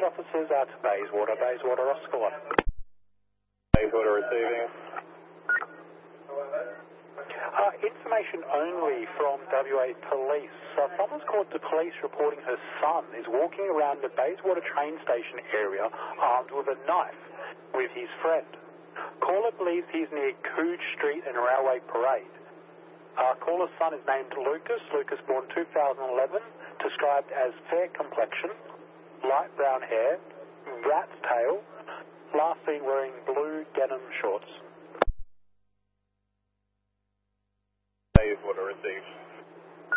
officers out to Bayswater. Bayswater, Oscar 1. Bayswater receiving. Information only from WA Police. Someone's called the police reporting her son is walking around the Bayswater train station area armed with a knife with his friend. Caller believes he's near Cooge Street and Railway Parade. Caller's son is named Lucas. Lucas born 2011, described as fair complexion, light brown hair, rat's tail, last seen wearing blue denim shorts. Bayswater received.